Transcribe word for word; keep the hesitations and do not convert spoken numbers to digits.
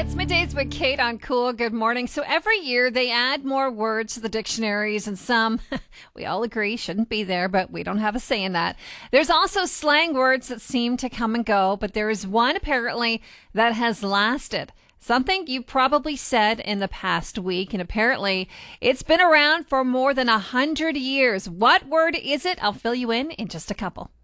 It's Middays with Kate on Cool. Good morning. So every year they add more words to the dictionaries, and some, we all agree, shouldn't be there, but we don't have a say in that. There's also slang words that seem to come and go, but there is one apparently that has lasted. Something you probably said in the past week, and apparently it's been around for more than a hundred years. What word is it? I'll fill you in in just a couple.